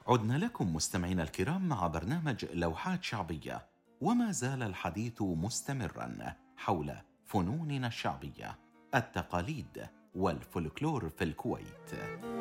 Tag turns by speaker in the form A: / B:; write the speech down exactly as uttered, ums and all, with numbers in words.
A: عدنا لكم مستمعينا الكرام مع برنامج لوحات شعبية، وما زال الحديث مستمرا حول فنوننا الشعبية، التقاليد والفولكلور في الكويت.